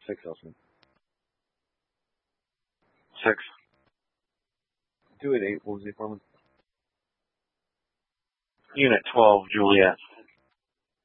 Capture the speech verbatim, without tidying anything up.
Six, Elson. Six. Two at eight, Wolsey Foreman. Unit twelve, Juliet.